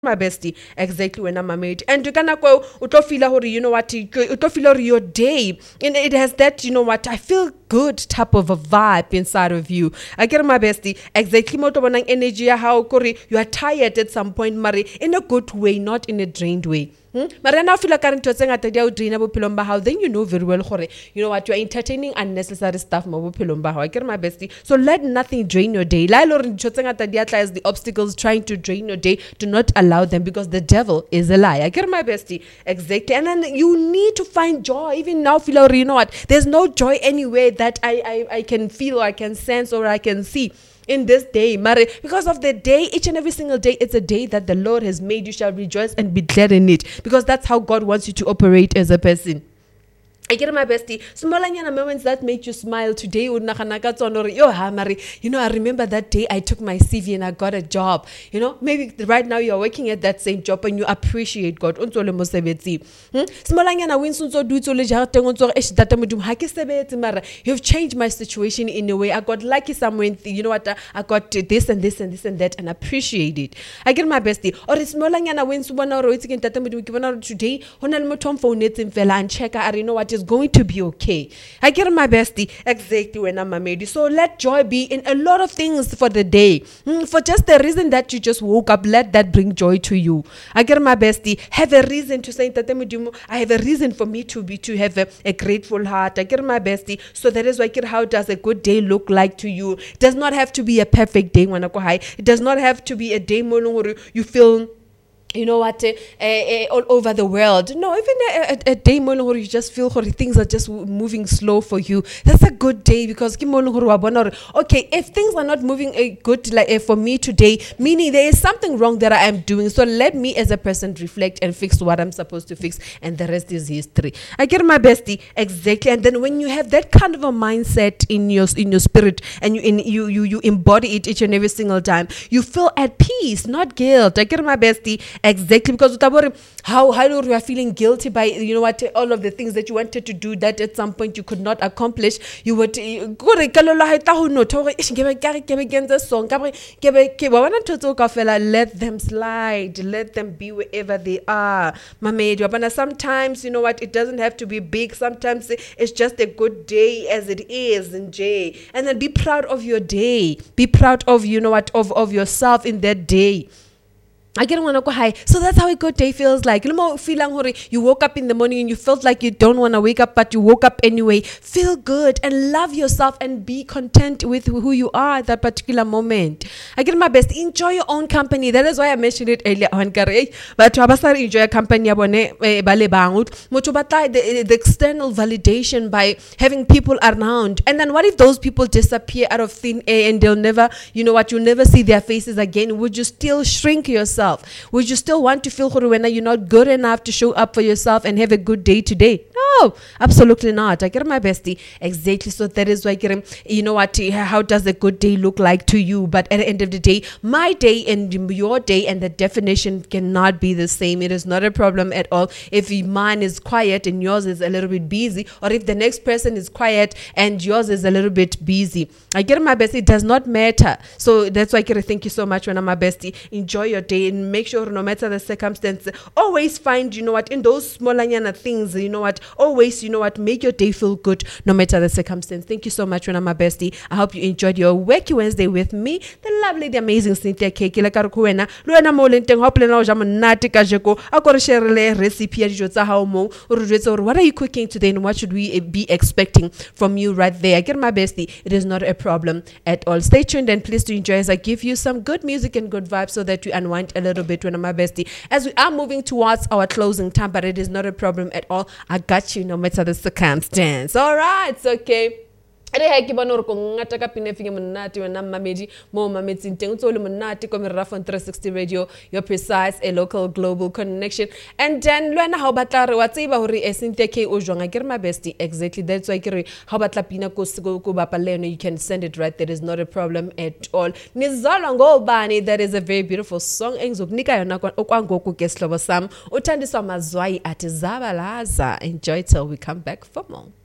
my bestie, exactly when I'm married. And you can go, you know what, your day, and it has that, you know what, I feel good type of a vibe inside of you. I get my bestie, exactly motobanang energy, how you are tired at some point, Mari, in a good way, not in a drained way. But then I feel like I'm talking at the how then you know very well, you know what, you're entertaining unnecessary stuff. I get my bestie. So let nothing drain your day. As the obstacles trying to drain your day, do not allow them, because the devil is a lie. I get my bestie. Exactly. And then you need to find joy. Even now, feel, you know what, there's no joy anywhere that I can feel or I can sense or I can see in this day, Mare, because of the day, each and every single day, it's a day that the Lord has made. You shall rejoice and be glad in it, because that's how God wants you to operate as a person. I get my bestie. Small moments that make you smile today. You know, I remember that day I took my CV and I got a job. You know, maybe right now you're working at that same job and you appreciate God. Small you've changed my situation in a way. I got lucky somewhere. You know what? I got this and this and this and that, and appreciate it. I get my bestie. Or it's small today. And check. I know what is going to be okay. I get my bestie exactly when I'm married. So let joy be in a lot of things for the day. For just the reason that you just woke up, let that bring joy to you. I get my bestie. Have a reason to say that I have a reason for me to have a grateful heart. I get my bestie. So that is why how does a good day look like to you? It does not have to be a perfect day when I go high. It does not have to be a day where you feel, you know what, all over the world. No, even a day where you just feel things are just moving slow for you. That's a good day, because okay, if things are not moving good like for me today, meaning there is something wrong that I am doing. So let me as a person reflect and fix what I'm supposed to fix, and the rest is history. I get my bestie exactly. And then when you have that kind of a mindset in your spirit, and you embody it each and every single time, you feel at peace, not guilt. I get my bestie. Exactly, because how you are feeling guilty by, you know what, all of the things that you wanted to do that at some point you could not accomplish. You would let them slide, let them be wherever they are. Sometimes, you know what, it doesn't have to be big. Sometimes it's just a good day as it is in J. And then be proud of your day. Be proud of, you know what, of yourself in that day. I get want to go high. So that's how a good day feels like. You woke up in the morning and you felt like you don't want to wake up, but you woke up anyway. Feel good and love yourself and be content with who you are at that particular moment. I get my best. Enjoy your own company. That is why I mentioned it earlier on. But enjoy a company. The external validation by having people around. And then what if those people disappear out of thin air and they'll never, you know what, you'll never see their faces again? Would you still shrink yourself? Would you still want to feel when you're not good enough to show up for yourself and have a good day today? No, absolutely not. I get my bestie. Exactly. So that is why, you know what, how does a good day look like to you? But at the end of the day, my day and your day and the definition cannot be the same. It is not a problem at all if mine is quiet and yours is a little bit busy, or if the next person is quiet and yours is a little bit busy. I get my bestie. It does not matter. So that's why, thank you so much when I'm my bestie. Enjoy your day. And make sure, no matter the circumstance, always find, you know what, in those smaller things, you know what, always, you know what, make your day feel good no matter the circumstance. Thank you so much when I'm my bestie. I hope you enjoyed your Wacky Wednesday with me, the lovely, the amazing Cynthia K. What are you cooking today, and what should we be expecting from you right there? I get my bestie. It is not a problem at all. Stay tuned and please do enjoy as I give you some good music and good vibes so that you unwind a little bit when I'm my bestie, as we are moving towards our closing time. But it is not a problem at all. I got you no matter the circumstance. All right, it's okay. Re ha ke bona go ngata ka pine fike monate wena mamedi mo mametsing teng tso le monate ko merafo 360 radio, your precise a local global connection. And then lwana ha batla re wa tseba hore Cynthia K o jwanga ke my bestie. Exactly, that's why ke re ha batla pina ko bapaleno, you can send it right. That is not a problem at all. Nizalwa ngobani, that is a very beautiful song engizokunika yona okwangoku ke sihlobo sam uthandiswa mazwai ati zabalaza. Enjoy till we come back for more.